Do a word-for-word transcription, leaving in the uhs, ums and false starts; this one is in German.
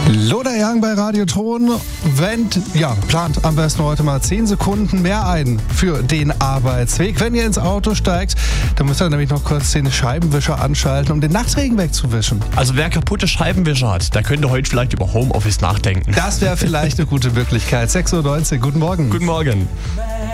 Lothar Young bei Radioton. Wendt, ja, plant am besten heute mal zehn Sekunden mehr ein für den Arbeitsweg. Wenn ihr ins Auto steigt, dann müsst ihr nämlich noch kurz den Scheibenwischer anschalten, um den Nachtregen wegzuwischen. Also wer kaputte Scheibenwischer hat, der könnte heute vielleicht über Homeoffice nachdenken. Das wäre vielleicht eine gute Möglichkeit. sechs Uhr neunzehn, guten Morgen. Guten Morgen.